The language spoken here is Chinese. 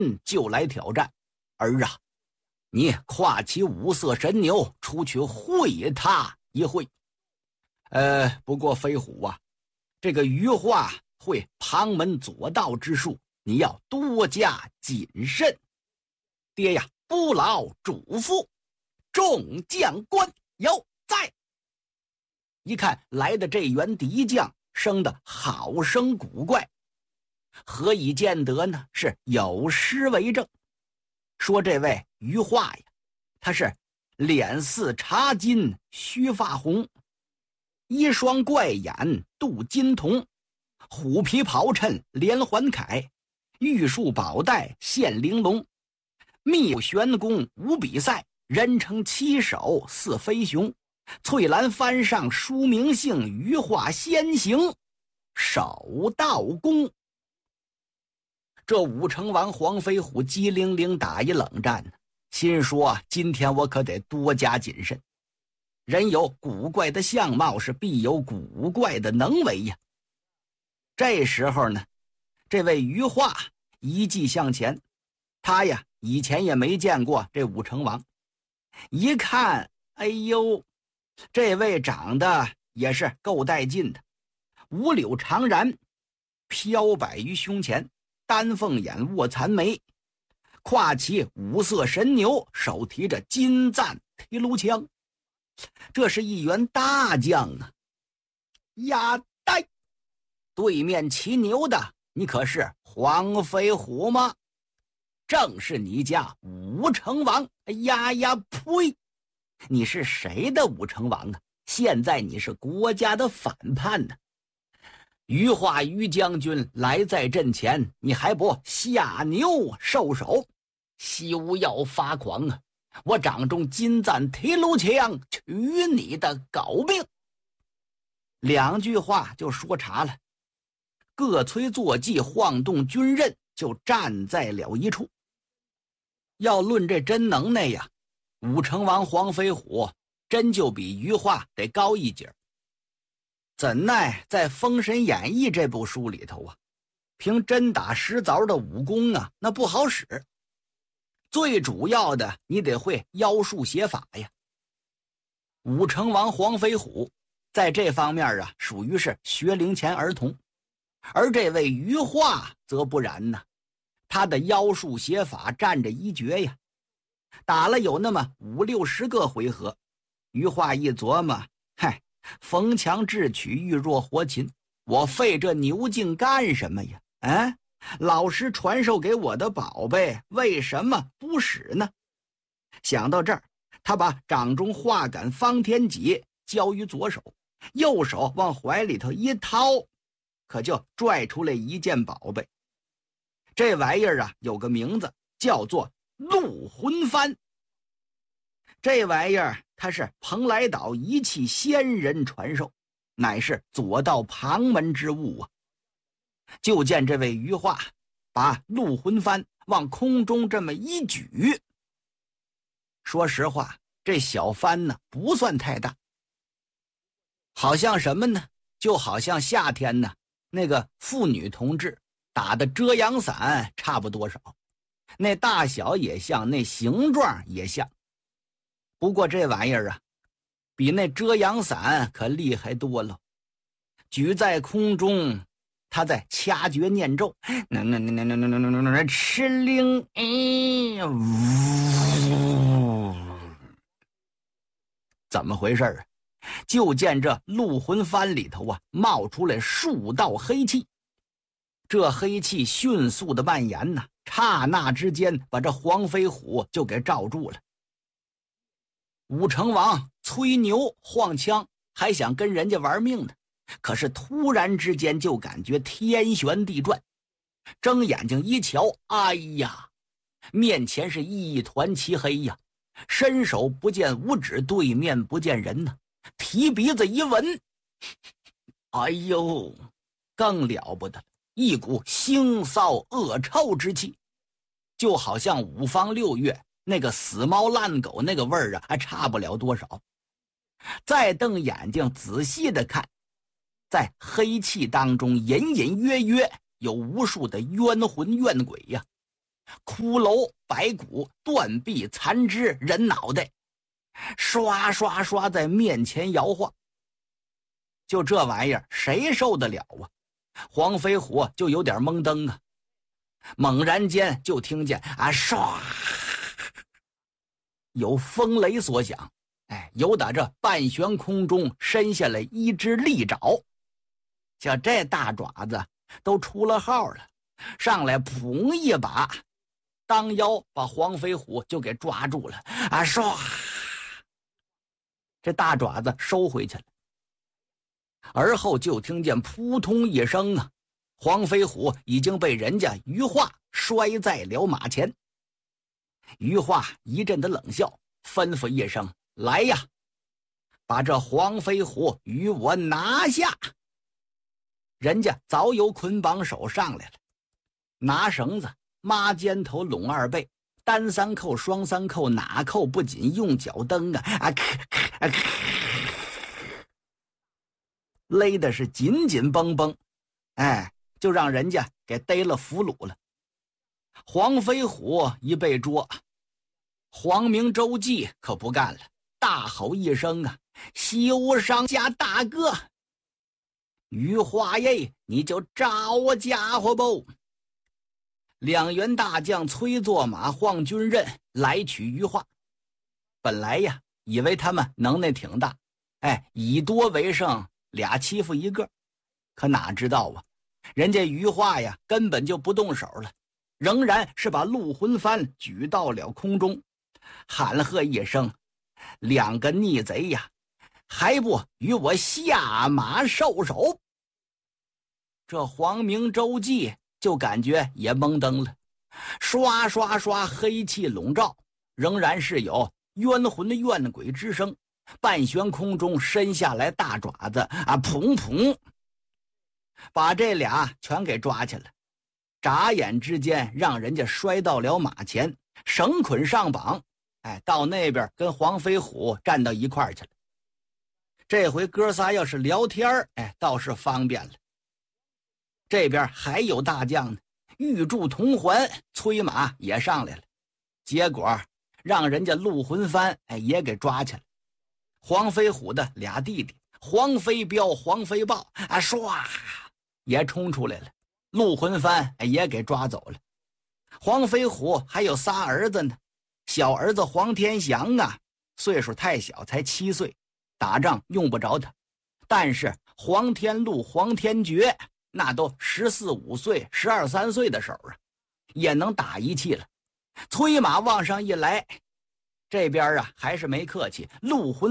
就来挑战。儿啊，你跨起五色神牛出去会他一会。不过飞虎啊，这个羽化会旁门左道之术，你要多加谨慎。爹呀，不劳嘱咐，众将官有在。一看来的这员敌将生得好生古怪，何以见得呢？是有诗为证，说这位羽化呀，他是脸似茶金须发红，一双怪眼镀金铜，虎皮袍衬连环铠，玉树宝带现玲珑，密玄功无比赛，人称七手似飞熊，翠兰幡上书名姓，羽化先行手道功。这武成王黄飞虎机灵灵打一冷战，心说今天我可得多加谨慎。人有古怪的相貌，是必有古怪的能为呀。这时候呢，这位羽化一骑向前，他呀以前也没见过这武成王，一看，哎呦，这位长得也是够带劲的，五柳长髯飘摆于胸前，丹凤眼卧蚕眉，跨骑五色神牛，手提着金赞提炉枪，这是一员大将啊！呀呆，对面骑牛的，你可是黄飞虎吗？正是你家武成王！呀呀呸！你是谁的武成王啊？现在你是国家的反叛呢！羽化于将军来在阵前，你还不下牛受首？休要发狂啊！我掌中金赞提炉枪，取你的狗命！两句话就说茶了，各催坐骑，晃动军刃，就站在了一处。要论这真能耐呀，武成王黄飞虎真就比羽化得高一截。怎奈在《封神演义》这部书里头啊，凭真打实凿的武功啊，那不好使。最主要的，你得会妖术邪法呀。武成王黄飞虎在这方面啊，属于是学龄前儿童，而这位羽化则不然呢，他的妖术邪法占着一绝呀。打了有那么50-60个回合，羽化一琢磨，嗨，逢强智取，遇弱活擒，我费这牛劲干什么呀？老师传授给我的宝贝为什么不使呢？想到这儿，他把掌中画杆方天戟交于左手，右手往怀里头一掏，可就拽出来一件宝贝。这玩意儿啊，有个名字叫做鹿魂幡。这玩意儿它是蓬莱岛一气仙人传授，乃是左道旁门之物啊。就见这位羽化把鹿魂幡往空中这么一举，说实话，这小幡呢不算太大，好像什么呢？就好像夏天呢那个妇女同志打的遮阳伞差不多少，那大小也像，那形状也像。不过这玩意儿啊，比那遮阳伞可厉害多了。举在空中，他在掐诀念咒，哧灵，怎么回事啊？就见这鹿魂幡里头啊，冒出来数道黑气。这黑气迅速的蔓延呐，刹那之间把这黄飞虎就给罩住了。武成王催牛晃枪，还想跟人家玩命呢，可是突然之间就感觉天旋地转，睁眼睛一瞧，哎呀，面前是一团漆黑呀，伸手不见五指，对面不见人呢。提鼻子一闻，哎呦，更了不得了，一股腥臊恶臭之气，就好像五方六月那个死猫烂狗那个味儿啊，还差不了多少。再瞪眼睛仔细的看，在黑气当中隐隐约约有无数的冤魂怨鬼呀， 骷髅、白骨、断臂、残肢、人脑袋，刷刷刷在面前摇晃。就这玩意儿，谁受得了啊？黄飞虎就有点懵登啊。猛然间就听见唰，有风雷所响，有打这半悬空中伸下来一只利爪，像这大爪子都出了号了，上来砰一把，当腰把黄飞虎就给抓住了唰，这大爪子收回去了。而后就听见扑通一声啊，黄飞虎已经被人家于化摔在了马前。于化一阵的冷笑，吩咐一声：“来呀，把这黄飞虎与我拿下。”人家早有捆绑手上来了，拿绳子抹肩头，拢二背，单三扣双三扣，哪扣不紧，用脚蹬勒的是紧紧绷绷，就让人家给逮了俘虏了。黄飞虎一被捉，黄明周记可不干了，大吼一声休上家大哥，于化耶，你就招家伙不？两员大将催坐马，晃军刃来取于化。本来呀，以为他们能耐挺大，以多为胜，俩欺负一个。可哪知道啊，人家于化呀根本就不动手了，仍然是把陆魂幡举到了空中，喊喝一声：“两个逆贼呀，还不与我下马受首？”这黄明周记就感觉也懵登了，刷刷刷黑气笼罩，仍然是有冤魂的怨鬼之声，半悬空中伸下来大爪子砰砰，把这俩全给抓起来，眨眼之间让人家摔到了马前，绳捆上绑，到那边跟黄飞虎站到一块儿去了。这回哥仨要是聊天倒是方便了。这边还有大将呢，玉柱铜环催马也上来了，结果让人家陆魂幡也给抓起来。黄飞虎的俩弟弟黄飞彪、黄飞豹唰也冲出来了，陆魂幡也给抓走了。黄飞虎还有仨儿子呢，小儿子黄天祥岁数太小，才7岁，打仗用不着他，但是黄天禄、黄天觉那都14、15岁、12、13岁的手也能打一气了。催马往上一来，这边还是没客气，陆魂